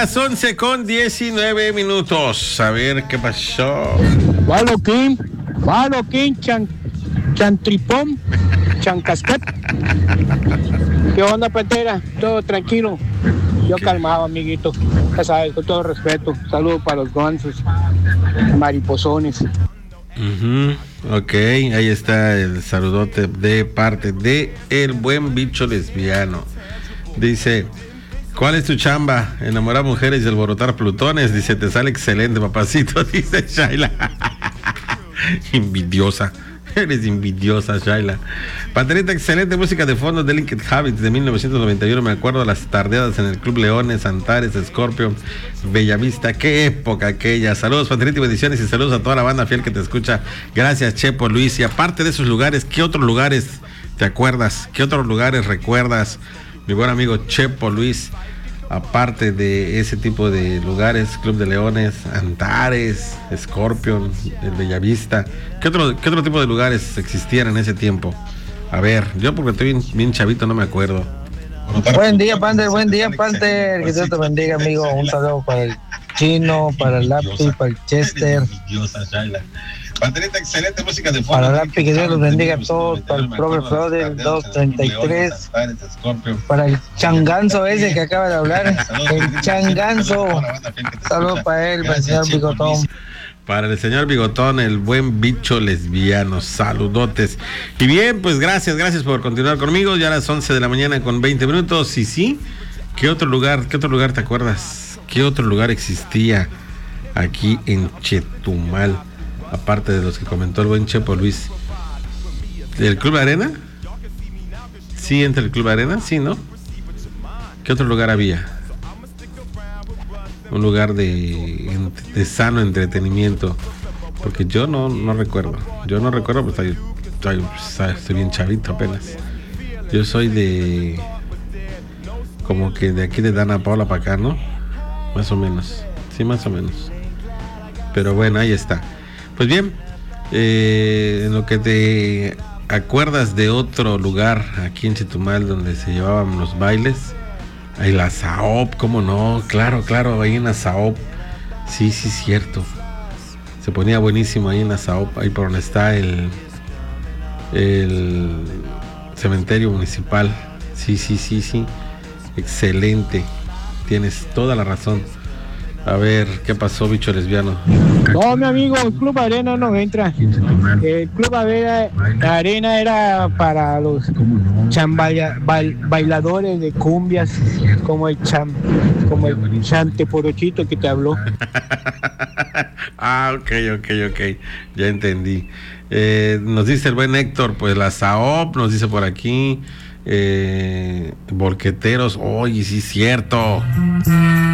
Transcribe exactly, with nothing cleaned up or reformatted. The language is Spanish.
las once con diecinueve minutos. A ver qué pasó. Faloquín, Faloquín, Chan, Chantripón, Chancasquet. ¿Qué onda, Pantera? Todo tranquilo. Yo ¿Qué? Calmado, amiguito. Ya sabes, con todo respeto. Saludos para los gonzos, mariposones. Uh-huh. Ok, ahí está el saludote de parte de el buen bicho lesbiano. Dice, ¿cuál es tu chamba? Enamorar mujeres y alborotar plutones. Dice, te sale excelente, papacito. Dice Shaila. Envidiosa. Eres envidiosa, Shaila. Panterita, excelente música de fondo, Delicate Habits de mil novecientos noventa y uno. Me acuerdo de las tardeadas en el Club Leones, Antares, Scorpion, Bellavista. Qué época aquella. Saludos, Panterita, y bendiciones, y saludos a toda la banda fiel que te escucha. Gracias, Chepo Luis. Y aparte de esos lugares, ¿qué otros lugares te acuerdas? ¿Qué otros lugares recuerdas, mi buen amigo Chepo Luis? Aparte de ese tipo de lugares, Club de Leones, Antares, Scorpion, el Bellavista, ¿qué otro, qué otro tipo de lugares existían en ese tiempo? A ver, yo porque estoy bien, bien chavito no me acuerdo. Buen día, Panther, buen día, Panther, que Dios te bendiga, amigo. Un saludo para el Chino, para el Lápiz, para el Chester. Panterita, excelente música de fondo. Para Lápiz, que Dios los bendiga a todos. Para el Prover Flores dos treinta y tres. Para el Changanzo ese que acaba de hablar. El Changanzo. Saludos para él, para el señor Bigotón. Para el señor Bigotón, el buen bicho lesbiano. Saludotes. Y bien, pues gracias, gracias por continuar conmigo. Ya a las once de la mañana con veinte minutos. Y sí, ¿qué otro lugar, qué otro lugar te acuerdas? ¿Qué otro lugar existía aquí en Chetumal? Aparte de los que comentó el buen Chepo Luis. ¿El Club Arena? Sí, entre el Club Arena, sí, ¿no? ¿Qué otro lugar había? Un lugar de, de sano entretenimiento. Porque yo no, no recuerdo. Yo no recuerdo, pues estoy, estoy, estoy bien chavito apenas. Yo soy de... como que de aquí de Dana Paula para acá, ¿no? Más o menos. Sí, más o menos. Pero bueno, ahí está. Pues bien, eh, en lo que te acuerdas de otro lugar aquí en Chetumal donde se llevaban los bailes, ahí la Saop, ¿cómo no? Claro, claro, ahí en la Saop, sí, sí, cierto, se ponía buenísimo ahí en la Saop, ahí por donde está el, el cementerio municipal, sí, sí, sí, sí, excelente, tienes toda la razón. A ver, ¿qué pasó, bicho lesbiano? No, mi amigo, el Club Arena no entra. El Club Arena, Arena era para los chambaya, bail, bailadores de cumbias, como el cham, como el chante porochito que te habló. Ah, ok, ok, ok, ya entendí. Eh, nos dice el buen Héctor, pues la Saop, nos dice por aquí, eh, bolqueteros, oye, sí es cierto.